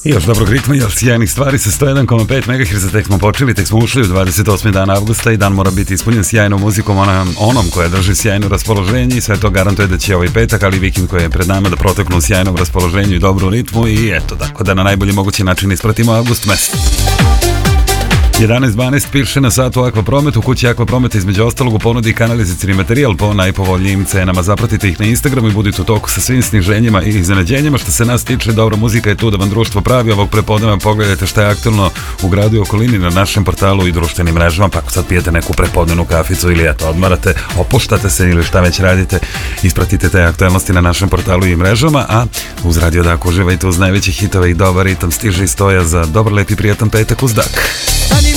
Još dobrog ritma, još sjajnih stvari sa 101,5 MHz, tek smo počeli, tek smo ušli u 28. dan avgusta i dan mora biti ispunjen sjajnom muzikom, onom koja drži sjajno raspoloženje i sve to garantuje da će ovaj petak, ali i vikend koji je pred nama da proteknu u sjajnom raspoloženju i dobru ritmu i eto, tako da na najbolji mogući način ispratimo avgust mesec. 11.12 piše na satu Akvapromet. U kući Akvaprometa između ostalog u ponudi kanalizacijni materijal po najpovoljnijim cenama. Zapratite ih na Instagramu i budite u toku sa svim sniženjima i iznenađenjima. Što se nas tiče, dobra muzika je tu da vam društvo pravi. Ovog prepodneva pogledajte šta je aktualno u gradu i okolini na našem portalu i društvenim mrežama. Pa ako sad pijete neku prepodnevnu kaficu ili eto odmarate, opuštate se ili šta već radite, ispratite te aktualnosti na našem portalu i mrežama. A uz Radio Dak uživajte uz najveće hitove i dobar ritam. Stiže i stoja za dobar, lep i prijatan petak uz Dak.